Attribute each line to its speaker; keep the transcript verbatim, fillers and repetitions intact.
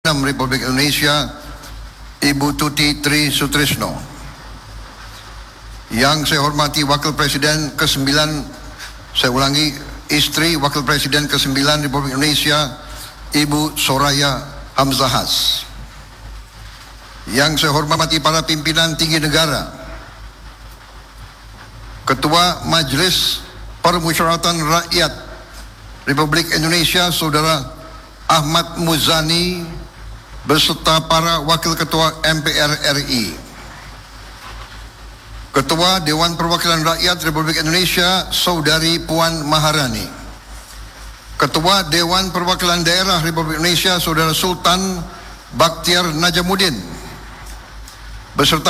Speaker 1: Republik Indonesia, Ibu Tuti Tri Sutrisno. Yang saya hormati Wakil Presiden kesembilan, saya ulangi, istri Wakil Presiden kesembilan Republik Indonesia, Ibu Soraya Hamzahas. Yang saya hormati para pimpinan tinggi negara, Ketua Majelis Permusyawaratan Rakyat Republik Indonesia, Saudara Ahmad Muzani, beserta para Wakil Ketua M P R R I. Ketua Dewan Perwakilan Rakyat Republik Indonesia, Saudari Puan Maharani. Ketua Dewan Perwakilan Daerah Republik Indonesia, Saudara Sultan Bakhtiar Najamuddin, beserta